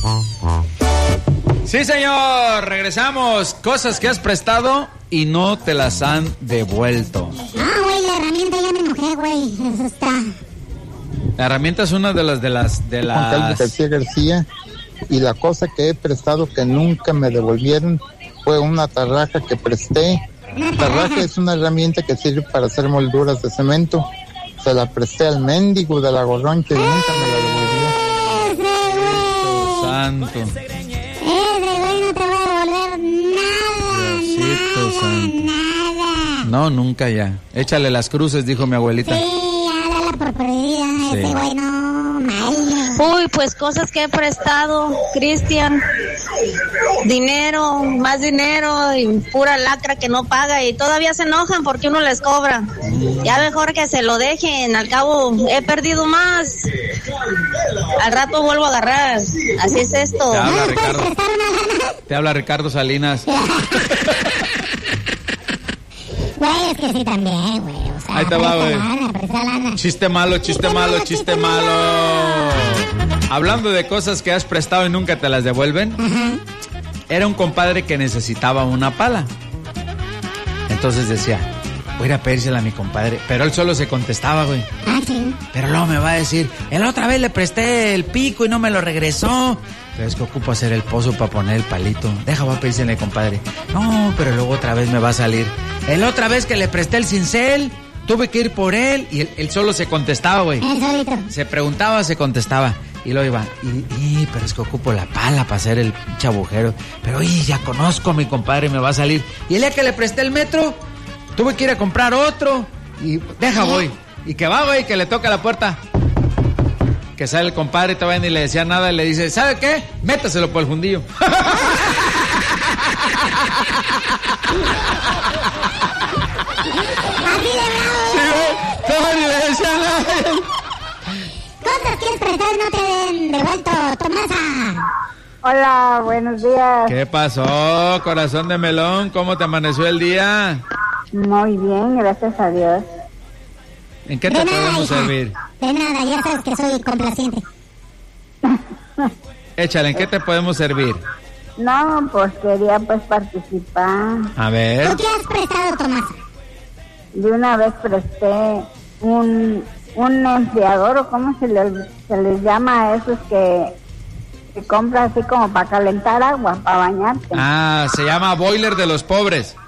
Sí, señor, regresamos. Cosas que has prestado y no te las han devuelto. Güey, la herramienta ya me enojé, güey. Eso está. La herramienta es una de las... Juan Carlos García, y la cosa que he prestado que nunca me devolvieron fue una tarraja que presté. Tarraja es una herramienta que sirve para hacer molduras de cemento. Se la presté al mendigo de la Gorrón que nunca me la devolvió. Santo. Güey no te va a devolver nada. No, nunca ya. Échale las cruces, dijo mi abuelita. Sí, dala por perdida. Sí. Ese güey no, mal. Uy, pues cosas que he prestado, Cristian. Dinero, más dinero y pura lacra que no paga y todavía se enojan porque uno les cobra. Ya mejor que se lo dejen, al cabo he perdido más. Al rato vuelvo a agarrar. Así es esto. Te habla Ricardo. Te habla Ricardo Salinas. Güey, es que sí también, güey. O sea, ahí te va, güey. Chiste malo. Hablando de cosas que has prestado y nunca te las devuelven. Ajá. Era un compadre que necesitaba una pala. Entonces decía, voy a ir a pedírsela a mi compadre. Pero él solo se contestaba, güey. Ah, sí. Pero luego me va a decir, la otra vez le presté el pico y no me lo regresó. Pero es que ocupo hacer el pozo para poner el palito. Voy a pedírsela a mi compadre. No, pero luego otra vez me va a salir. La otra vez que le presté el cincel, tuve que ir por él. Y él solo se contestaba, güey. Él solito. Se preguntaba, se contestaba. Y luego iba, pero es que ocupo la pala para hacer el pinche agujero. Pero, ya conozco a mi compadre, me va a salir. Y el día que le presté el metro, tuve que ir a comprar otro. Y voy. Y que va, güey, que le toca la puerta. Que sale el compadre, todavía ni le decía nada. Y le dice, ¿sabe qué? Métaselo por el fundillo. Sí, güey, todavía ni le decía nada. Cosas que has prestado y no te han devuelto, Tomasa. Hola, buenos días. ¿Qué pasó, corazón de melón? ¿Cómo te amaneció el día? Muy bien, gracias a Dios. ¿En qué te podemos servir? De nada, ya sabes que soy complaciente. Échale, ¿en qué te podemos servir? No, pues quería participar. A ver. ¿Tú qué has prestado, Tomasa? De una vez presté un enfriador, o cómo se les llama a esos que compras así como para calentar agua, para bañarte. Ah, se llama boiler de los pobres.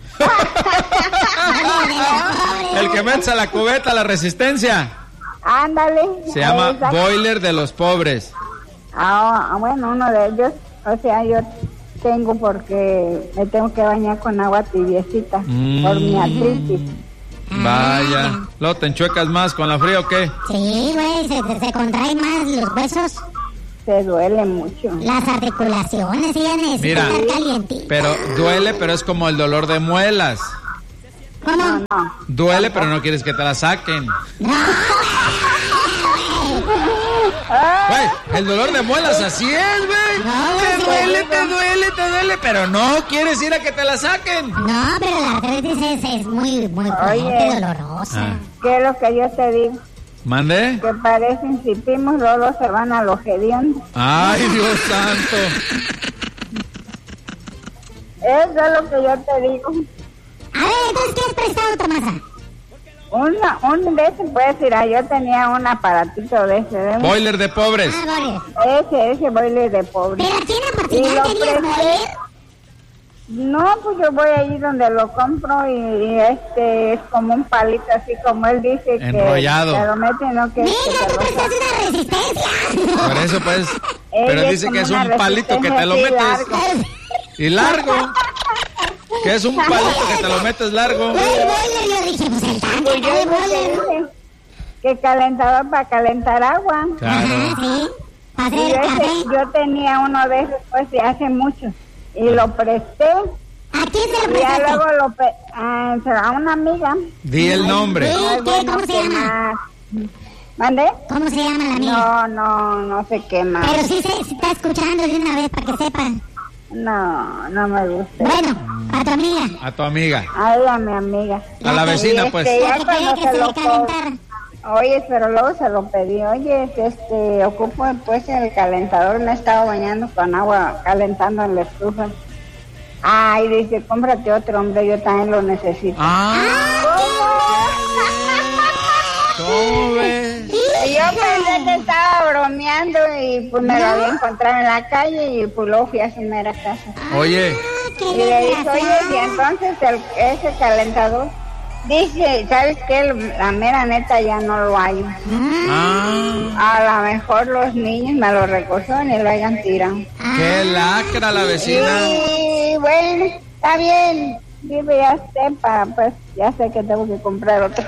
El que metes a la cubeta, la resistencia. Ándale. Se llama exacto. boiler de los pobres. Bueno, uno de ellos, o sea, yo tengo porque me tengo que bañar con agua tibiecita por mi artritis. Vaya. ¿Luego te enchuecas más con la fría o qué? Sí, güey, se contraen más los huesos. Se duele mucho. Las articulaciones, ya necesitan estar calientitas. Pero duele, pero es como el dolor de muelas. ¿Cómo? No. Duele, pero no quieres que te la saquen. No. Güey, el dolor de muelas así es, güey. No, te duele, pero no quieres ir a que te la saquen. No, pero la artritis es muy fuerte, dolorosa. ¿Qué es lo que yo te digo? ¿Mande? Que parecen cipimos, luego se van a los hediondos. Ay, Dios santo. Eso es lo que yo te digo. A ver, entonces, ¿qué has prestado, Tomasa? Un de ese, puedes decir, yo tenía un aparatito de ese. Boiler de pobres. Ese boiler de pobres. ¿Pero aquí en Apotitlán tenías boiler? No, pues yo voy allí donde lo compro y es como un palito así como él dice. Enrollado. Que te lo mete, no que... Venga, tú prestas una resistencia. Por eso pues, pero dice que es un palito que te lo metes. Largo. Y largo. Que es un palito que te lo metes largo. El boiler, yo dije, pues el tanque de boiler. Que calentaba para calentar agua. Claro. Ajá, sí. Para hacer Y café. yo tenía uno de esos pues de hace mucho. Y lo presté. ¿A quién se lo Y ya prestaste? luego a una amiga. Di el nombre. ¿Cómo se llama? ¿Mandé? ¿Cómo se llama la amiga? No sé qué más. Pero sí se está escuchando de una vez para que sepan. No me gusta. Bueno, a tu amiga. A tu amiga. A ella, mi amiga. A la vecina, pues. Ya La que cuando quería que se le calentara. Oye, pero luego se lo pedí. Oye, ocupo pues el calentador. Me estaba bañando con agua calentando en la estufa. Ay, dice, cómprate otro, hombre, yo también lo necesito. ¿Cómo ves? Yo pensé que estaba bromeando y pues me lo había encontrado en la calle y pues luego fui a su mera casa. Oye. Y le dije, oye, y entonces ese calentador, dice, ¿sabes qué? La mera neta ya no lo hay. A lo mejor los niños me lo recogieron y lo hayan tirado. ¡Qué lacra la vecina! Y bueno, está bien. Dime, ya sepa, pues ya sé que tengo que comprar otro.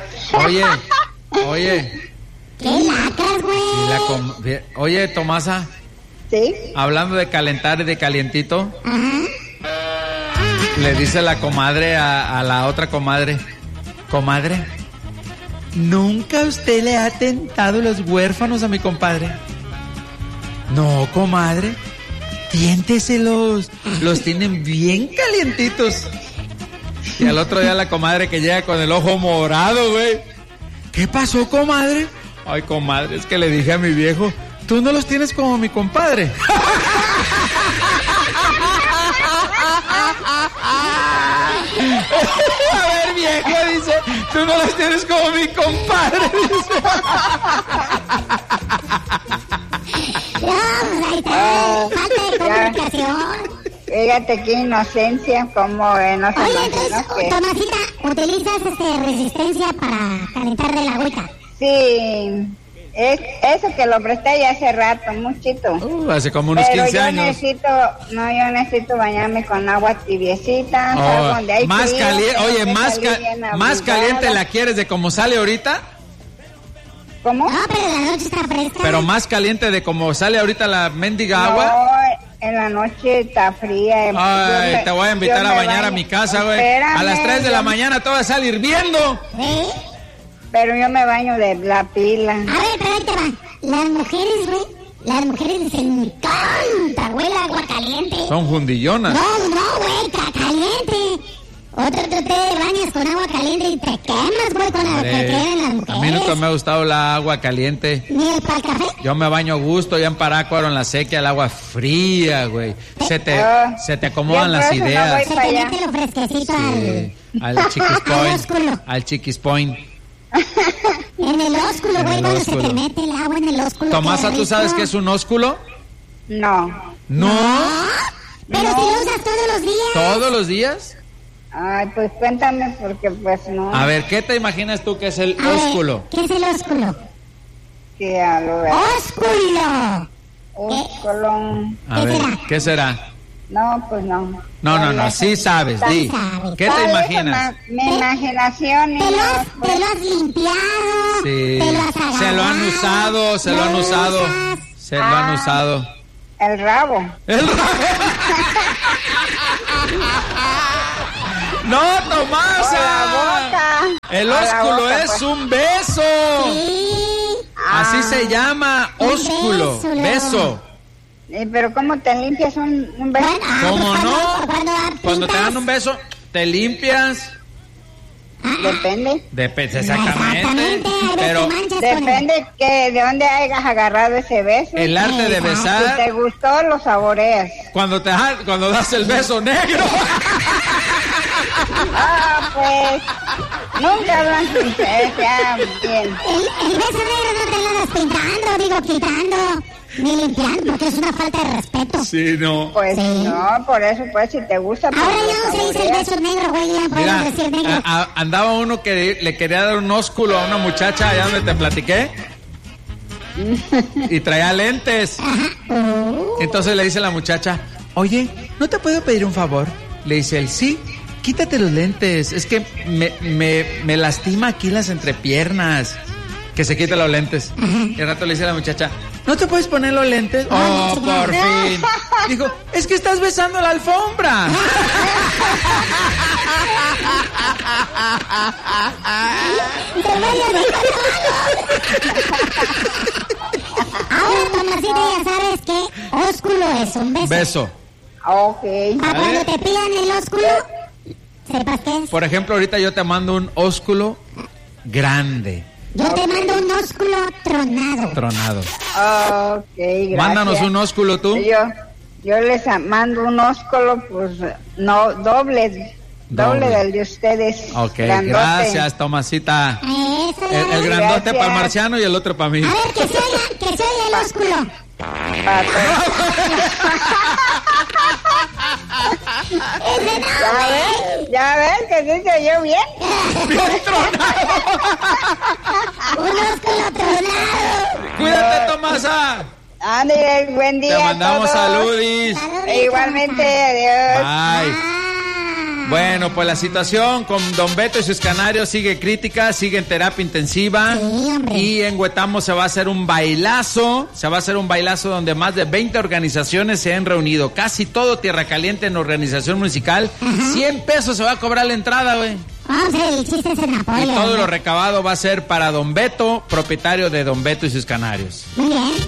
Oye. ¿Qué lacras, güey? Oye, Tomasa. ¿Sí? Hablando de calentar y de calientito. Le dice la comadre a la otra comadre. Comadre, ¿nunca usted le ha tentado los huérfanos a mi compadre? No, comadre. Tiénteselos. Los tienen bien calientitos. Y al otro día la comadre que llega con el ojo morado, güey. ¿Qué pasó, comadre? Ay, comadre, es que le dije a mi viejo, tú no los tienes como mi compadre. A ver, viejo, dice, tú no los tienes como mi compadre, dice. No, ahí está, falta de comunicación. Fíjate qué inocencia, como no se Oye, imagina entonces, que... Tomasita, ¿utilizas resistencia para calentar de la agüita? Sí, eso que lo presté ya hace rato, muchito. Hace como unos 15 años. Yo necesito bañarme con agua tibiecita, donde hay más frío, caliente, oye, más caliente la quieres de como sale ahorita. ¿Cómo? No, pero la noche está fresca. Pero más caliente de como sale ahorita la mendiga agua. No, en la noche está fría. Ay, te voy a invitar a bañar a mi casa, güey. A las 3 de la mañana todo va a salir hirviendo. ¿Sí? Pero yo me baño de la pila. A ver, pero ahí te va. Las mujeres, güey, las mujeres les encanta, güey, el agua caliente. Son jundillonas. No, güey, caliente. Otro te bañas con agua caliente y te quemas, güey, con la que tienen las mujeres. A mí nunca me ha gustado la agua caliente. ¿Ni el para el café? Yo me baño a gusto, ya en Parácuaro, en la sequía, el agua fría, güey. Se te acomodan las ideas. Se te mete lo fresquecito al Chiquis Point. Al Chiquis Point. En el ósculo, güey, cuando se te mete el agua en el ósculo. Tomasa, ¿tú sabes qué es un ósculo? No. ¿No? Pero si lo usas todos los días. ¿Todos los días? Ay, pues cuéntame, porque pues no. A ver, ¿qué te imaginas tú que es el ósculo? ¿Qué es el ósculo? ¿Qué algo? ¡Ósculo! Ósculo. A ver, ¿qué será? No, pues no. No, sí sabes, di. ¿Qué te imaginas? Mi imaginación. ¿Te lo has limpiado? Sí. ¿Te lo has agarrado? Se lo han usado. Se lo han usado. El rabo. ¡No, Tomasa! El ósculo es un beso. Sí. Así se llama, ósculo. Beso. Pero ¿cómo te limpias un beso? ¿Cómo no? Cuando te dan un beso, te limpias. Depende. Exactamente. Pero depende de dónde hayas agarrado ese beso. El arte de besar. Si te gustó, lo saboreas. Cuando das el beso negro. Pues nunca lo han pintado bien. El beso negro no te lo andas pintando, digo, quitando, ni limpiando, porque es una falta de respeto. Sí, no. Pues sí. No, por eso, pues, si te gusta... Ahora ya no se dice el beso negro, güey, ya podemos decir negro. Andaba uno que le quería dar un ósculo a una muchacha allá donde te platiqué. Y traía lentes. Entonces le dice la muchacha, oye, ¿no te puedo pedir un favor? Le dice él, sí, quítate los lentes, es que me lastima aquí las entrepiernas. Que se quite los lentes. Y al rato le dice a la muchacha, ¿no te puedes poner los lentes? Oh, por fin. Dijo, es que estás besando la alfombra. Ahora, Tomasita, ya sabes que ósculo es un beso. Beso. Ok. Cuando te pidan el ósculo, sepas qué es. Por ejemplo, ahorita yo te mando un ósculo grande. Yo te mando un ósculo tronado. Tronado. Ok, gracias. Mándanos un ósculo tú. Yo les mando un ósculo, pues, no, doble del de ustedes. Ok, grandote. gracias, Tomasita. Eso, El grandote Gracias. para el marciano y el otro para mí. A ver, que se oiga el ósculo. Ya ven que sí se oyó bien. Un ósculo tronado. Cuídate, Tomasa. Ándale, buen día. Te mandamos a todos. saludis. Igualmente, adiós. Bye. Bueno, pues la situación con Don Beto y sus canarios sigue crítica, sigue en terapia intensiva. Sí, hombre. Y en Huetamo se va a hacer un bailazo. Se va a hacer un bailazo donde más de 20 organizaciones se han reunido. Casi todo Tierra Caliente en organización musical. 100 pesos se va a cobrar la entrada, güey. Vamos a ver, el chiste es en apoyo. Y todo lo recabado va a ser para Don Beto, propietario de Don Beto y sus canarios. Muy bien.